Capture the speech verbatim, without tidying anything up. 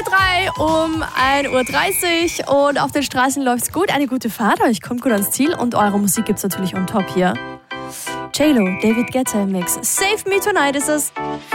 drei um ein Uhr dreißig und auf den Straßen läuft's gut. Eine gute Fahrt, euch kommt gut ans Ziel und eure Musik gibt's natürlich on top hier. J-Lo, David Guetta im Mix. Save Me Tonight ist es.